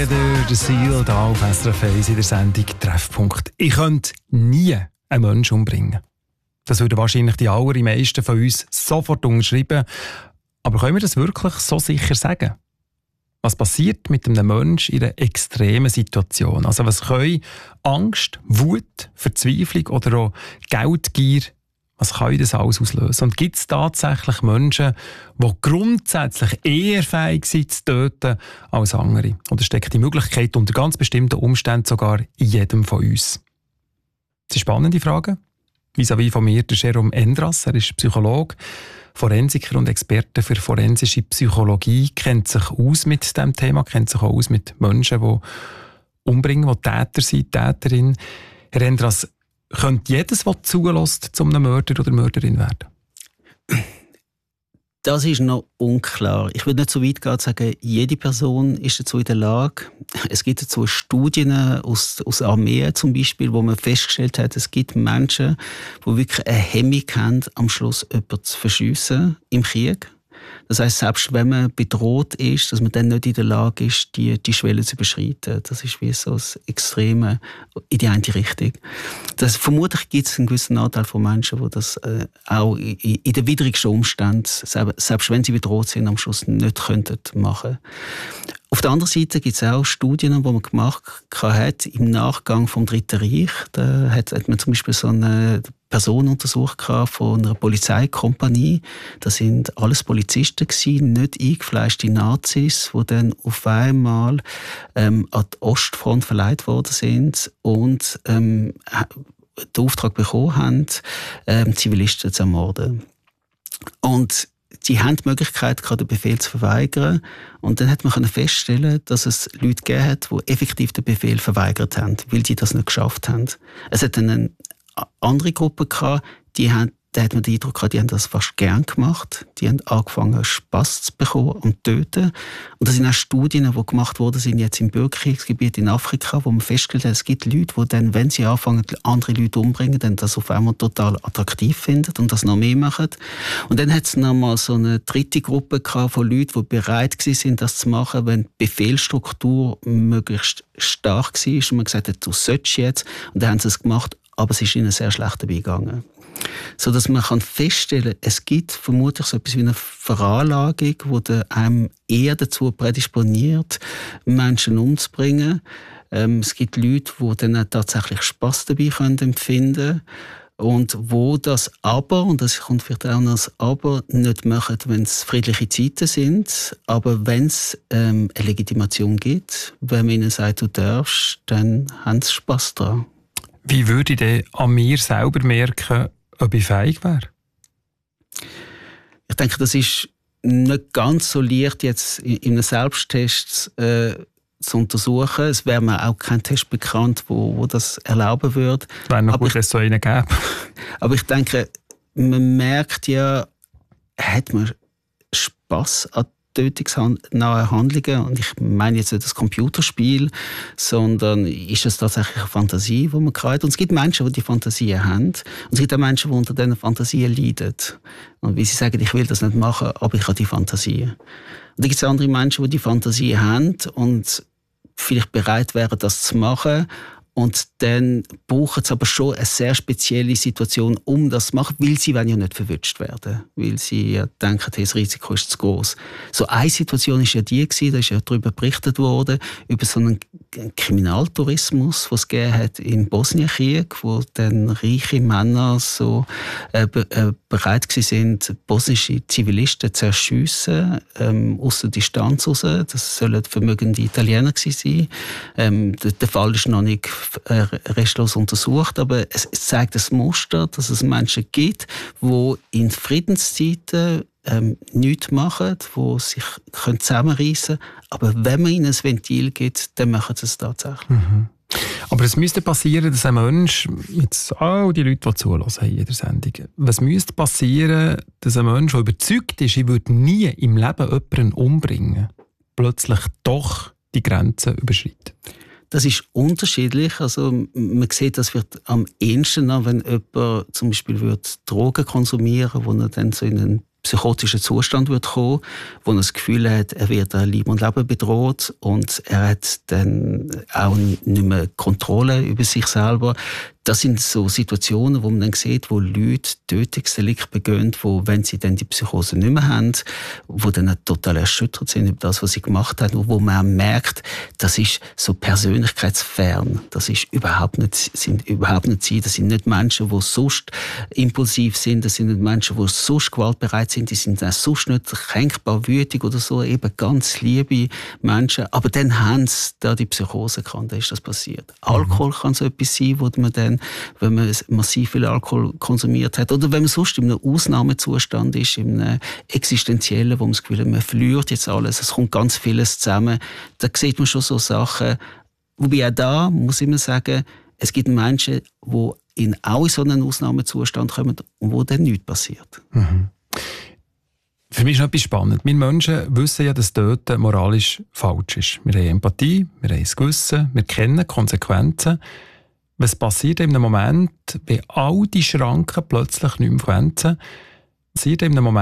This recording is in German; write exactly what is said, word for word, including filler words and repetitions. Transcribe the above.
Der Seal hier auf S R F eins in der Sendung Treffpunkt. Ich könnte nie einen Menschen umbringen. Das würden wahrscheinlich die allermeisten von uns sofort unterschreiben. Aber können wir das wirklich so sicher sagen? Was passiert mit einem Menschen in einer extremen Situation? Also was können Angst, Wut, Verzweiflung oder auch Geldgier, was kann das alles auslösen? Und gibt es tatsächlich Menschen, die grundsätzlich eher fähig sind zu töten als andere? Oder steckt die Möglichkeit unter ganz bestimmten Umständen sogar in jedem von uns? Das ist eine spannende Frage. Vis-à-vis von mir, der Jérôme Endras, er ist Psychologe, Forensiker und Experte für forensische Psychologie, kennt sich aus mit diesem Thema, kennt sich auch aus mit Menschen, die umbringen, die Täter sind, Täterin. Herr Endras, könnte jedes, der zulässt, zu einem Mörder oder Mörderin werden? Das ist noch unklar. Ich würde nicht so weit gehen und sagen, jede Person ist dazu in der Lage. Es gibt dazu Studien aus, aus Armeen zum Beispiel, wo man festgestellt hat, es gibt Menschen, die wirklich eine Hemmung haben, am Schluss jemanden zu verschiessen im Krieg. Das heisst, selbst wenn man bedroht ist, dass man dann nicht in der Lage ist, die, die Schwelle zu überschreiten. Das ist wie so das Extreme in die eine Richtung. Das, vermutlich gibt es einen gewissen Anteil von Menschen, die das äh, auch in, in den widrigsten Umständen, selbst, selbst wenn sie bedroht sind, am Schluss nicht könnten machen. Auf der anderen Seite gibt es auch Studien, die man gemacht hat im Nachgang vom Dritten Reich. Da hat, hat man zum Beispiel so eine Person untersucht von einer Polizeikompanie. Das sind alles Polizisten gewesen, nicht eingefleischte Nazis, die dann auf einmal ähm, an die Ostfront verleiht worden sind und ähm, den Auftrag bekommen haben, ähm, Zivilisten zu ermorden. Und sie haben die Möglichkeit, den Befehl zu verweigern. Und dann hat man feststellen, dass es Leute gegeben hat, die effektiv den Befehl verweigert haben, weil sie das nicht geschafft haben. Es hat dann eine andere Gruppe gehabt, die haben, da hat man den Eindruck gehabt, die haben das fast gern gemacht. Die haben angefangen, Spass zu bekommen und zu töten. Und das sind auch Studien, die gemacht worden sind jetzt im Bürgerkriegsgebiet in Afrika, wo man festgestellt hat, es gibt Leute, die dann, wenn sie anfangen, andere Leute umbringen, dann das auf einmal total attraktiv finden und das noch mehr machen. Und dann hat es noch mal so eine dritte Gruppe gehabt von Leuten, die bereit waren, das zu machen, wenn die Befehlsstruktur möglichst stark war und man gesagt hat, du sollst jetzt. Und dann haben sie es gemacht, aber es ist ihnen sehr schlecht dabei gegangen. So dass man kann feststellen, es gibt vermutlich so etwas wie eine Veranlagung, die einem eher dazu prädisponiert, Menschen umzubringen. Ähm, es gibt Leute, die dann tatsächlich Spass dabei können empfinden und wo das aber, und das kommt vielleicht auch noch das aber, nicht machen, wenn es friedliche Zeiten sind, aber wenn es ähm, eine Legitimation gibt, wenn man ihnen sagt, du darfst, dann haben sie Spass daran. Wie würde ich denn an mir selber merken, ob ich fähig wäre? Ich denke, das ist nicht ganz so leicht, jetzt in einem Selbsttest äh, zu untersuchen. Es wäre mir auch kein Test bekannt, wo, wo das erlauben würde. Wäre noch aber gut, dass es so einen gäbe. Aber ich denke, man merkt ja, hat man Spass an tötungsnahe Handlungen, und ich meine jetzt nicht das Computerspiel, sondern ist es tatsächlich eine Fantasie, die man hat. Und es gibt Menschen, die die Fantasien haben, und es gibt auch Menschen, die unter diesen Fantasien leiden. Und wie sie sagen, ich will das nicht machen, aber ich habe die Fantasien. Und dann gibt es andere Menschen, die die Fantasien haben und vielleicht bereit wären, das zu machen. Und dann brauchen sie aber schon eine sehr spezielle Situation, um das zu machen, weil sie wollen ja nicht verwünscht werden, weil sie ja denken, hey, das Risiko ist zu groß. So eine Situation war ja die, da ist ja darüber berichtet worden, über so einen Kriminaltourismus, den es gegeben hat im Bosnienkrieg, wo dann reiche Männer so äh, be- äh, bereit waren, bosnische Zivilisten zu erschiessen, ähm, aus der Distanz raus. Das sollen vermögende Italiener gewesen sein. Ähm, der, der Fall ist noch nicht äh, restlos untersucht, aber es, es zeigt das Muster, dass es Menschen gibt, die in Friedenszeiten ähm, nichts machen, die sich zusammenreißen können. Aber wenn man ihnen ein Ventil gibt, dann machen sie es tatsächlich. Mhm. Aber es müsste passieren, dass ein Mensch, jetzt all die Leute, die zuhören in jeder Sendung, was müsste passieren, dass ein Mensch, der überzeugt ist, ich würde nie im Leben jemanden umbringen, plötzlich doch die Grenzen überschreitet? Das ist unterschiedlich. Also, man sieht, das wird am ehesten an, wenn jemand zum Beispiel würde Drogen konsumieren, wo er dann so in einen psychotischen Zustand wird kommen, wo er das Gefühl hat, er wird an Leben und Leben bedroht und er hat dann auch nicht mehr Kontrolle über sich selber. Das sind so Situationen, wo man dann sieht, wo Leute Tötungsdelikte begehen, wo, wenn sie dann die Psychose nicht mehr haben, wo dann total erschüttert sind über das, was sie gemacht haben, und wo man auch merkt, das ist so persönlichkeitsfern. Das ist überhaupt nicht, sind überhaupt nicht sie. Das sind nicht Menschen, die sonst impulsiv sind. Das sind nicht Menschen, die sonst gewaltbereit sind. Die sind auch sonst nicht kränkbar, wütig oder so. Eben ganz liebe Menschen. Aber dann haben sie da die Psychose gehabt. Da ist das passiert. Mhm. Alkohol kann so etwas sein, wo man dann, wenn man massiv viel Alkohol konsumiert hat, oder wenn man sonst in einem Ausnahmezustand ist, in einem existenziellen, wo man das Gefühl hat, man verliert jetzt alles, es kommt ganz vieles zusammen, da sieht man schon so Sachen. Wobei auch da muss ich immer sagen, es gibt Menschen, die in auch in so einen Ausnahmezustand kommen und wo dann nichts passiert. Mhm. Für mich ist noch etwas spannend. Wir Menschen wissen ja, dass Töten moralisch falsch ist. Wir haben Empathie, wir haben das Gewissen, wir kennen Konsequenzen. Was passiert in einem Moment, wenn all die Schranken plötzlich nicht mehr glänzen? Was passiert in einem Moment,